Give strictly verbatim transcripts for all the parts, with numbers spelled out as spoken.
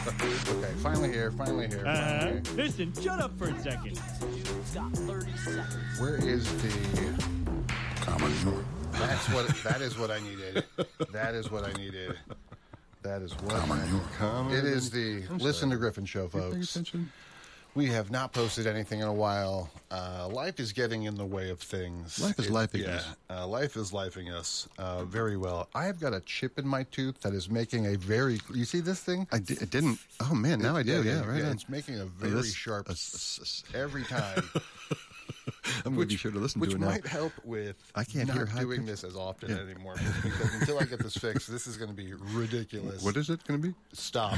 Okay, finally here, finally here. Uh, Finally. listen, shut up for a second. Where is the? Commodore. That's what. That is what I needed. That is what I needed. That is what. Commodore. It is the Listen to Griffin show, Paying folks. attention? We have not posted anything in a while. Uh, life is getting in the way of things. Life is It- lifing yeah, us. Uh, life is lifing us uh, very well. I have got a chip in my tooth that is making a very. You see this thing? I di- it didn't. Oh man, now I do. Yeah, right. on. It's making a very This- sharp uh, s- s- every time. I'm going to be sure to listen which to it now. might help with I can't not hear high doing pitch. this as often Yeah. anymore. Because until I get this fixed, this is going to be ridiculous. What is it going to be? Stop.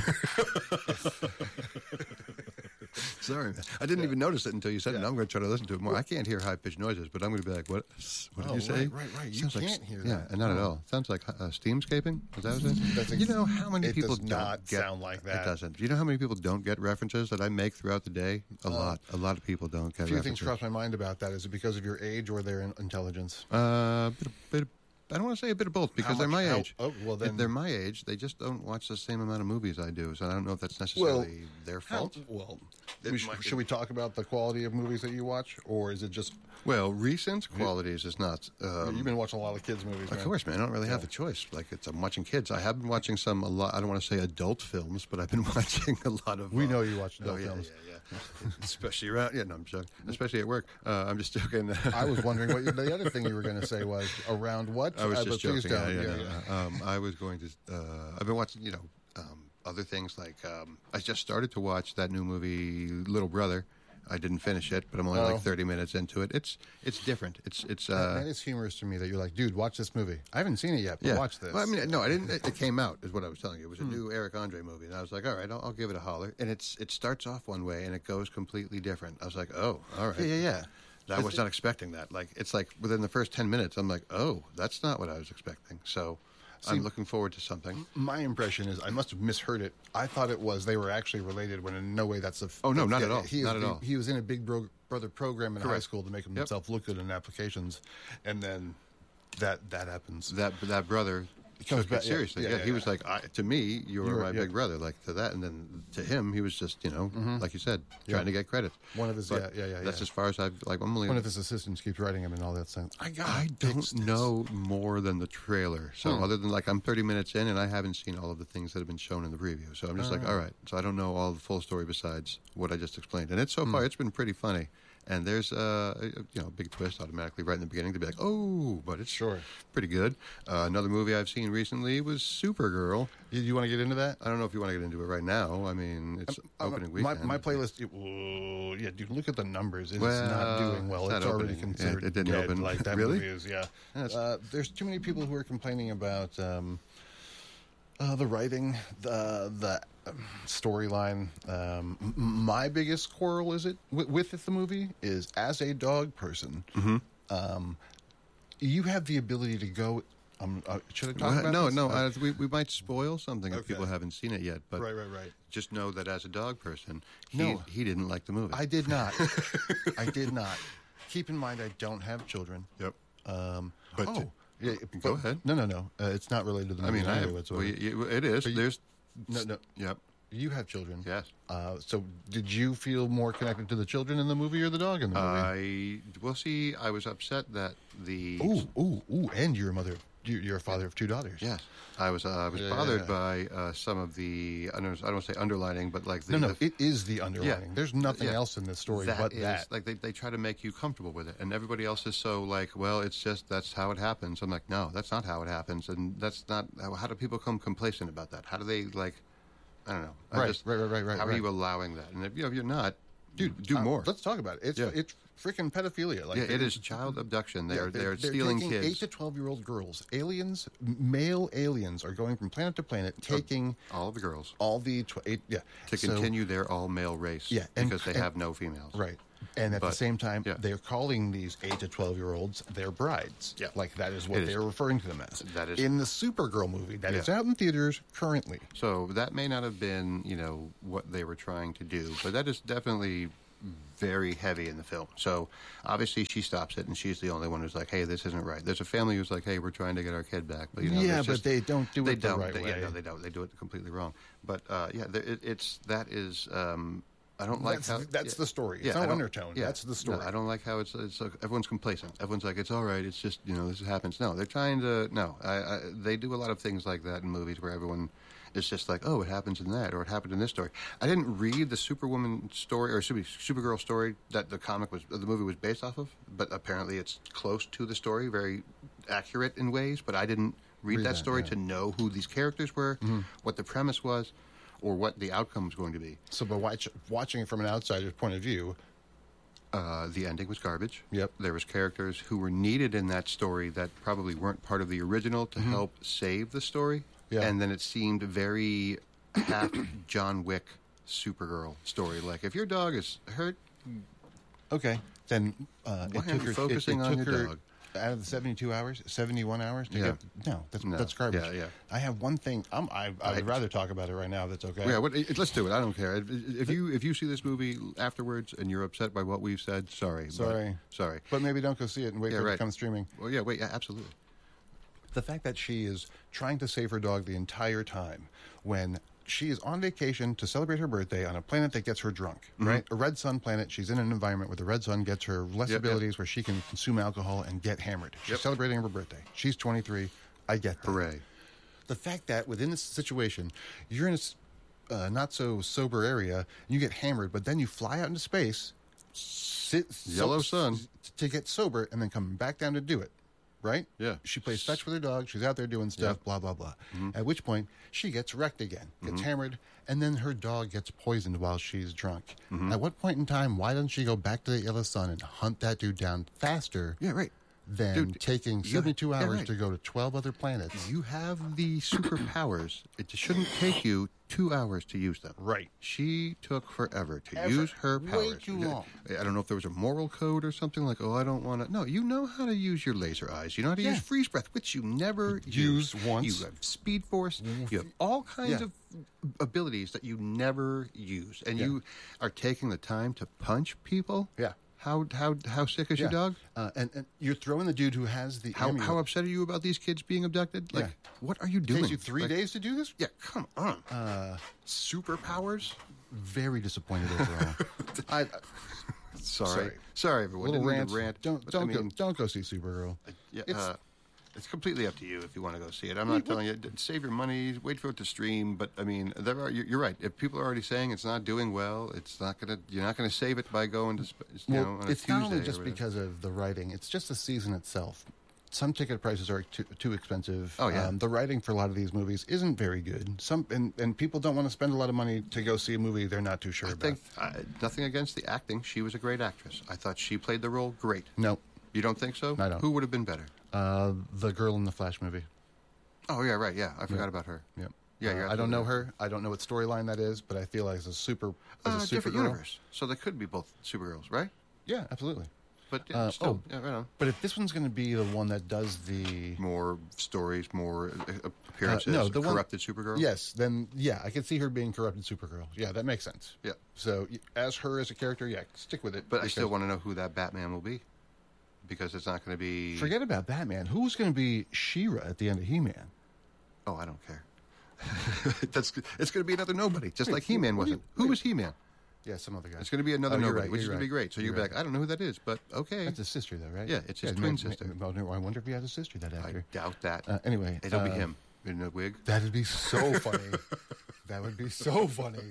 Sorry, man. I didn't even notice it until you said it. Yeah. I'm going to try to listen to it more. I can't hear high pitched noises, but I'm going to be like, "What? What did Oh, you say?" right, right, right. You Sounds like- can't hear Yeah, that. and not at all. Sounds like uh, steamscaping. Is that what it is? That's ex- You know how many it people does don't not get, sound like that. It doesn't. You know how many people don't get references that I make throughout the day? A lot. A lot of people don't get A few things references. cross my mind about that. Is it because of your age or their in- intelligence? Uh, bit, of- bit, of- I don't want to say a bit of both because How they're much- my how- age. oh, well, then- if they're my age, they just don't watch the same amount of movies I do. So I don't know if that's necessarily their fault. Well, It we sh- might- should we talk about the quality of movies that you watch, or is it just Well, recent qualities is not. Um, you've been watching a lot of kids' movies? Of man. course, man. I don't really have Yeah. a choice. Like, it's I'm watching kids. I have been watching some a lot. I don't want to say adult films, but I've been watching a lot of. We uh, know you watch oh, adult yeah, films. Yeah, yeah, Especially around. Yeah, no, I'm joking. Especially at work. Uh, I'm just joking. I was wondering what you, the other thing you were going to say was around what. I was Uh, just but please joking. Yeah, don't. yeah, Yeah, yeah. Um, I was going to. Uh, I've been watching. You know, um, other things like um, I just started to watch that new movie, Little Brother. I didn't finish it, but I'm only Oh. like thirty minutes into it. It's it's different. It's it's. That- Uh, that is humorous to me that you're like, dude, watch this movie. I haven't seen it yet, but Yeah. watch this. Well, I mean, no, I didn't. It it came out, is what I was telling you. It was a new Eric Andre movie, and I was like, all right, I'll, I'll give it a holler. And it's it starts off one way, and it goes completely different. I was like, oh, all right. yeah, yeah, yeah. I was not expecting that. Like, it's like within the first ten minutes, I'm like, oh, that's not what I was expecting. So I'm looking forward to something. My impression is I must have misheard it. I thought it was they were actually related when in no way that's a. Oh, no, not yeah, at all. He is Not at the- all. He was in a Big Bro- Brother program in high Correct. school to make Yep. himself look good in applications, and then that that happens. That that brother comes took back- it yeah, seriously. yeah, Yeah, yeah, he yeah. was like, I, to me, you were You were- my yeah. big brother. Like to that, and then to him, he was just, you know, like you said, trying to get credit. One of his- But yeah, yeah, yeah, That's yeah. as far as I've like. I'm only. One of his assistants keeps writing him and all that stuff. I got. I don't know more than the trailer. So Hmm. other than like I'm thirty minutes in and I haven't seen all of the things that have been shown in the preview. So I'm just like, all right. So I don't know all the full story besides what I just explained. And it's so Hmm. far it's been pretty funny. And there's uh, a you know a big twist automatically right in the beginning to be like, oh, but it's Sure. pretty good. Uh, another movie I've seen recently was Supergirl. You, you want to get into that? I don't know if you want to get into it right now. I mean, it's Uh, opening my, weekend. my playlist. it- Whoa, yeah, dude, look at the numbers. It's Well, not doing well. it's It's, not already opening. considered Yeah, it didn't dead, open. Like that Really? movie is. Yeah. That's- Uh, there's too many people who are complaining about um, uh, the writing, the the um, storyline. Um, m- my biggest quarrel is it with, with the movie is as a dog person. Mm-hmm. Um, you have the ability to go. Um, uh, should I talk Well, about no, this? no. Uh, Uh, we, we might spoil something if Okay. people haven't seen it yet. But right, right, right. just know that as a dog person, he, No. he didn't like the movie. I did not. I did not. Keep in mind, I don't have children. Yep. Um, But- oh, yeah, Go but- ahead. No, no, no. Uh, it's not related to the I movie. mean, I have, whatsoever. well, you, you- it is. But you- There's no, no. Yep. You have children. Yes. Uh, so, did you feel more connected to the children in the movie or the dog in the movie? I well, see, I was upset that the ooh, ooh, ooh! And you're a mother. you- You're a father of two daughters. yes, I was uh, I was Yeah. bothered by uh, some of the I don't I don't want to say underlining, but like the, No, no. the, It is the underlining. Yeah. There's nothing Yeah. else in this story that but is, that. like they, they try to make you comfortable with it, and everybody else is so like, well, it's just that's how it happens. I'm like, no, that's not how it happens, and that's not how, how do people come complacent about that? How do they like? I don't know. I Right, just, right, right, right, right, How right. are you allowing that? And if, you know, if you're not, dude, do Uh, more. Let's talk about it. It's Yeah. it's freaking pedophilia. Like yeah, it they- is child abduction. They Yeah, are they're, they're stealing taking kids. Eight to twelve year old girls, aliens, m- male aliens, are going from planet to planet, taking all of the girls all the tw- eight, yeah to So- continue their all male race. Yeah, and- because they and- have no females. right. And at the But, same time, yeah. they're calling these eight to twelve year olds their brides. Yeah. like that is what It is. they're referring to them as. That is- in the Supergirl movie that is Yeah. out in theaters currently. So that may not have been, you know, what they were trying to do, but that is definitely very heavy in the film. So obviously she stops it, and she's the only one who's like, "Hey, this isn't right." There's a family who's like, "Hey, we're trying to get our kid back," but you know, yeah, there's but just- they don't do they it the don't. right they, way. Yeah, no, they don't. They do it completely wrong. But uh, yeah, there, it, it's that is. Um, I don't like That's- how that's yeah, the story. It's yeah, no I don't- undertone. That's the story. No, I don't like how it's. It's like everyone's complacent. Everyone's like, it's all right. It's just you know this happens. No, they're trying to. No, I, I, they do a lot of things like that in movies where everyone is just like, oh, it happens in that, or it happened in this story. I didn't read the Superwoman story or Super, Supergirl story that the comic was, the movie was based off of, but apparently it's close to the story, very accurate in ways. But I didn't read, Read that that, story yeah. to know who these characters were, what the premise was, or what the outcome was going to be. So, by watch, watching it from an outsider's point of view, Uh, the ending was garbage. Yep. There was characters who were needed in that story that probably weren't part of the original to help save the story. Yeah. And then it seemed very half John Wick Supergirl story. Like, if your dog is hurt, okay, then uh, Why it took aren't you her. it- focusing it, on took your her dog? out of the seventy-two hours, seventy-one hours to Yeah. get. No, that's No. that's garbage. Yeah, yeah. I have one thing. I'm, I I would I- rather talk about it right now. That's okay. yeah, what, it- let's do it. I don't care. If, if you if you see this movie afterwards and you're upset by what we've said, sorry. but- Sorry. sorry. But maybe don't go see it and wait Yeah, for it right. to come streaming. Well, yeah, wait, yeah, absolutely. The fact that she is trying to save her dog the entire time when she is on vacation to celebrate her birthday on a planet that gets her drunk, right? A red sun planet. She's in an environment where the red sun gets her less Yep, yep. abilities where she can consume alcohol and get hammered. She's Yep. celebrating her birthday. She's twenty-three. I get that. Hooray. The fact that within this situation, you're in a s- uh, not so sober area and you get hammered, but then you fly out into space, sit, Yellow sun. to get sober, and then come back down to do it. Right? Yeah. She plays fetch with her dog. She's out there doing stuff, blah, blah, blah. At which point, she gets wrecked again, gets hammered, and then her dog gets poisoned while she's drunk. At what point in time, why doesn't she go back to the Yellow Sun and hunt that dude down faster Yeah, right. than Dude, taking you- seventy-two yeah, hours right. to go to twelve other planets? You have the superpowers. It shouldn't take you two hours to use them. Right. She took forever to Ever. use her Way powers. too long. I don't know if there was a moral code or something like, oh, I don't want to. No, you know how to use your laser eyes. You know how to Yeah. use freeze breath, which you never Use use. once. You have speed force. You have all kinds Yeah. of abilities that you never use, and Yeah. you are taking the time to punch people. Yeah. How how how sick is your dog? Uh, and, and you're throwing the dude who has the How amulet. how upset are you about these kids being abducted? Like, Yeah. what are you It doing? takes you three Like, days to do this? Yeah, come on. Uh, Superpowers? Very disappointed overall. I, I, Sorry, Sorry. sorry, everyone. little Didn't mean rant. to rant. Don't but don't I mean, go don't go see Supergirl. Yeah, It's- uh, it's completely up to you if you want to go see it. I'm not telling you. Save your money. Wait for it to stream. But I mean, there are. You're, you're right. If people are already saying it's not doing well, it's not gonna. You're not gonna save it by going to. sp- You Well, know, on a it's Tuesday not only or just whatever. because of the writing; it's just the season itself. Some ticket prices are too, too expensive. Oh, yeah. Um, the writing for a lot of these movies isn't very good. Some and, and people don't want to spend a lot of money to go see a movie they're not too sure I about. think uh, nothing against the acting. She was a great actress. I thought she played the role great. No, You don't think so? I don't. Who would have been better? uh, the girl in the Flash movie. Oh yeah, right. Yeah, I forgot about her. Yep. Yeah, Uh, you're I don't know absolutely her. I don't know what storyline that is, but I feel like as a super as Uh, a super different girl. universe. So they could be both Supergirls, right? Yeah, absolutely. But yeah, Uh, still, oh. yeah, right on. But if this one's going to be the one that does the More stories, more uh, appearances. no, the one- corrupted Supergirl. yes, then yeah, I could see her being corrupted Supergirl. Yeah, that makes sense. Yeah. So y- as her as a character, yeah, stick with it. But I still because- want to know who that Batman will be, because it's not going to be. forget about Batman. Who's going to be She-Ra at the end of He-Man? Oh, I don't care. That's it's going to be another nobody, just like He-Man what do you- wasn't. Who was He-Man? Yeah, some other guy. It's going to be another Oh, you're nobody, right, which is you're going to be right, great. So you're you'll be right. like, I don't know who that is, but okay. That's his sister, though, right? Yeah, it's his Yeah, twin may- sister. may- well, no, I wonder if he has a sister. That I actor. doubt that. Uh, anyway, It'll be uh, him in a wig. That'd be so funny. That would be so funny.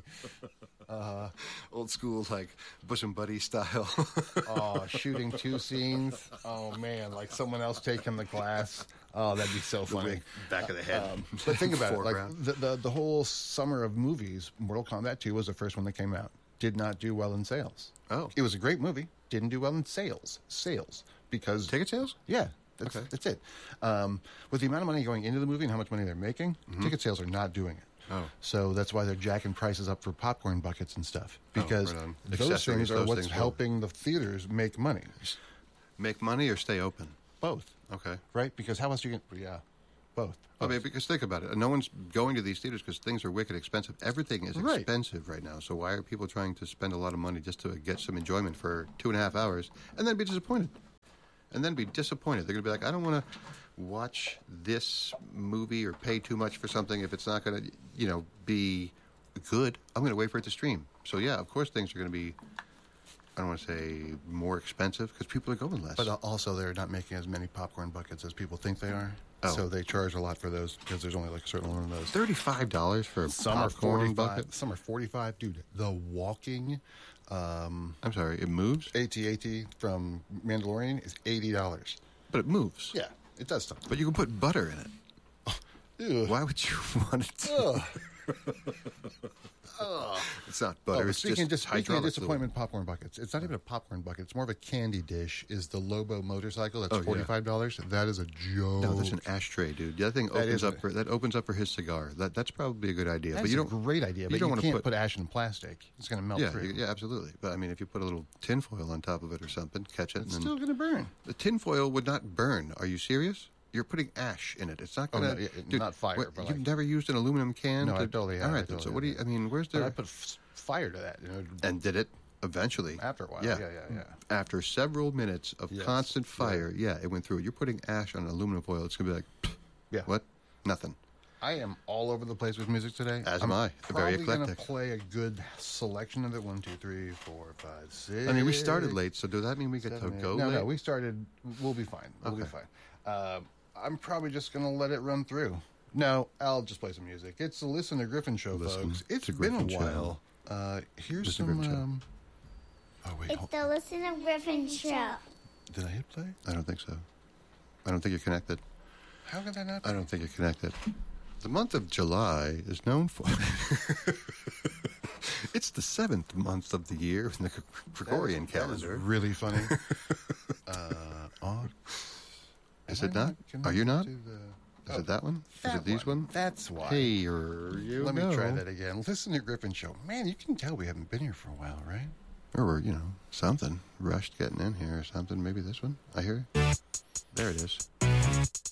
Old school, like Bush and Buddy style. Oh, shooting two scenes. Oh man, like someone else taking the glass. Oh, that'd be so funny. back of the head. Um, but think about it. Like Foreground. the, the the whole summer of movies, Mortal Kombat two was the first one that came out. Did not do well in sales. Oh. It was a great movie. Didn't do well in sales. Sales because Ticket sales? yeah, that's Okay. that's it. Um, with the amount of money going into the movie and how much money they're making, ticket sales are not doing it. Mm-hmm. Oh. So that's why they're jacking prices up for popcorn buckets and stuff because right on. those Accessories, things are those what's things will- helping the theaters make money. Make money or stay open? Both, Okay. right? Because how else do you get? Yeah, both. I mean, because think about it. No one's going to these theaters because things are wicked expensive. Everything is Right. expensive right now. So why are people trying to spend a lot of money just to get some enjoyment for two and a half hours and then be disappointed? And then be disappointed. They're going to be like, I don't want to watch this movie or pay too much for something if it's not going to, you know, be good. I'm going to wait for it to stream. So, yeah, of course things are going to be, I don't want to say more expensive because people are going less. But uh, also, they're not making as many popcorn buckets as people think they are. Oh. So they charge a lot for those because there's only like a certain one of those. thirty-five dollars for a Some are popcorn forty-five. bucket? Some are forty-five. Dude, the walking um, I'm sorry, it moves? A T A T from Mandalorian is eighty dollars. But it moves. Yeah, it does stuff. But you can put butter in it. Ew. Why would you want it to? Ugh. It's not Oh, butter. but it's speaking, just, just speaking of hydraulic disappointment popcorn buckets, it's not even a popcorn bucket. It's more of a candy dish. Is the Lobo motorcycle? That's Oh, yeah. forty-five dollars. That is a joke. fluid. No, there's an ashtray, dude. That thing That opens is up a- for that opens up for his cigar. That that's probably a good idea. That's but you a don't. great idea, but you, don't wanna can't put, put, ash in plastic. It's going to melt Yeah, through. you- yeah, absolutely. But I mean, if you put a little tinfoil on top of it or something, catch it. It's and still going to burn. the tinfoil would not burn. Are you serious? You're putting ash in it. It's not Oh, going no, yeah, to. not fire, What, but you've like- never used an aluminum can? No, to, I totally have. All I right, then. totally So what do you? have. I mean, where's But there? I put f- fire to that. You know, and did it eventually? after a while. Yeah. yeah, yeah. yeah. After several minutes of Yes. constant fire, yeah. it went through. You're putting ash on aluminum foil. It's going to be like, pfft, Yeah. what? Nothing. I am all over the place with music today. As I'm am I. Very probably gonna eclectic. play a good selection of it. One, two, three, four, five, six. I mean, we started late, so does that mean we get seven, to eight. go No, late? no, we started. We'll be fine. We'll be Okay. fine. Uh, I'm probably just gonna let it run through. No, I'll just play some music. It's the Listen to Griffin show, Listen folks. It's to been a Griffin Show. while. Uh, here's Listen to some. Griffin Show. Um, oh wait, It's hold, the Listen to Griffin show. did I hit play? I don't think so. I don't think you're connected. How could that not? I don't think you're connected. The month of July is known for. It's the seventh month of the year in the Gregorian That is calendar. really funny. uh, on. Is Am it I not? can Are I you not? do the- Is oh, it that one? Is that it these one? That's why. Hey, or you Let know. me try that again. Listen to Griffin Show. Man, you can tell we haven't been here for a while, right? Or, you know, something. Rushed getting in here or something. Maybe this one. I hear you. There it is.